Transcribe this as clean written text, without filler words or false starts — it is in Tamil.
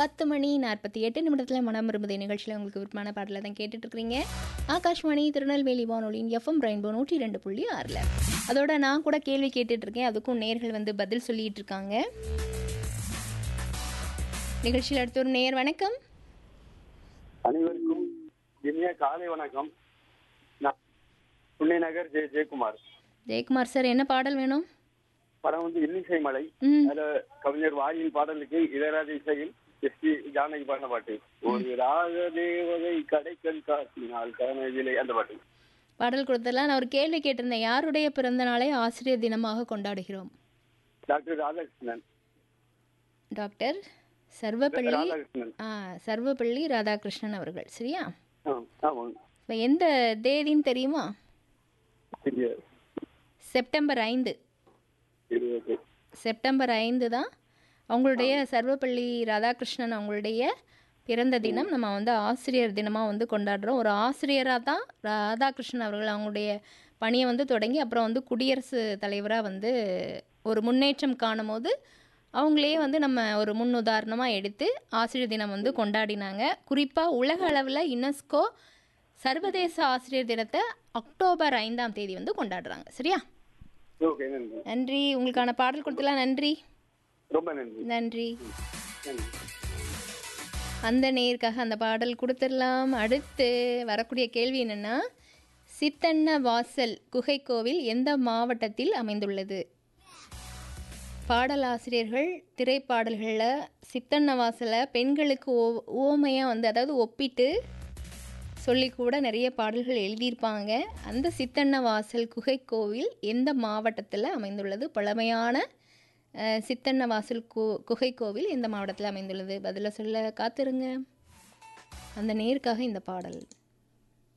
10 மணி 48 நிமிடத்தில் மனம் விரும்புதே நிகழ்ச்சியில் உங்களுக்கு விருப்பமான பாடலை தான் கேட்டுட்டு இருக்கிறீங்க. ஆகாஷ்வாணி திருநெல்வேலி வானொலியின் எஃப்எம் ரெயின்போ 102.6. அதோட நான் கூட கேள்வி கேட்டுட்டு இருக்கேன். அதுக்கும் நேர்கள் வந்து பதில் சொல்லிட்டு இருக்காங்க. நிகழ்ச்சியில் அடுத்த ஒரு நேயர். வணக்கம். அனைவருக்கும் இனிய காலை வணக்கம். நான் புள்ளி நகர் ஜெயக்குமார். ஜெயக்குமார் சார், என்ன பாடல் வேணும்? படம் வந்து இன்னிசை மலை. அதுல கவிஞர் வாயின் பாடலுக்கு இளையராஜா இசையில் எஸ்பி ஜானகி பாடின பாட்டு. ஒரு ராக தேவதை கடைக்கல் காட்டினால் கனவிலே, அந்த பாட்டு. பாடல் கொடுத்தலாம். நான் ஒரு கேள்வி கேட்டிருந்தேன். யாருடைய பிறந்த நாளை ஆசிரியர் தினமாக கொண்டாடுகிறோம்? டாக்டர் ராதாகிருஷ்ணன். டாக்டர் சர்வப்பள்ளி ராதாகிருஷ்ணன். சர்வப்பள்ளி ராதாகிருஷ்ணன் அவர்கள். சரியா? ஆமாம். இப்போ எந்த தேதின்னு தெரியுமா? செப்டம்பர் 5. செப்டம்பர் 5 தான் அவங்களுடைய சர்வப்பள்ளி ராதாகிருஷ்ணன் அவங்களுடைய பிறந்த தினம். நம்ம வந்து ஆசிரியர் தினமாக வந்து கொண்டாடுறோம். ஒரு ஆசிரியராக தான் ராதாகிருஷ்ணன் அவர்கள் அவங்களுடைய பணியை வந்து தொடங்கி அப்புறம் வந்து குடியரசு தலைவராக வந்து ஒரு முன்னேற்றம் காணும் போது அவங்களே வந்து நம்ம ஒரு முன் உதாரணமாக எடுத்து ஆசிரியர் தினம் வந்து கொண்டாடினாங்க. குறிப்பாக உலக அளவில் யுனெஸ்கோ சர்வதேச ஆசிரியர் தினத்தை அக்டோபர் 5ஆம் தேதி வந்து கொண்டாடுறாங்க. சரியா? நன்றி. உங்களுக்கான பாடல் கொடுத்தலாம். நன்றி. ரொம்ப நன்றி. நன்றி. அந்த நேயருக்காக அந்த பாடல் கொடுத்துடலாம். அடுத்து வரக்கூடிய கேள்வி என்னென்னா, சித்தன்ன வாசல் குகை கோவில் எந்த மாவட்டத்தில் அமைந்துள்ளது? பாடலாசிரியர்கள் திரைப்பாடல்களில் சித்தன்ன வாசலை பெண்களுக்கு ஓமையாக வந்து, அதாவது ஒப்பிட்டு சொல்லி கூட நிறைய பாடல்கள் எழுதியிருப்பாங்க. அந்த சித்தன்ன வாசல் குகை கோவில் எந்த மாவட்டத்தில் அமைந்துள்ளது? பழமையான சித்தன்ன வாசல் குகை கோவில் எந்த மாவட்டத்தில் அமைந்துள்ளது? பதிலை சொல்ல காத்திருங்க. அந்த நேருக்காக இந்த பாடல்.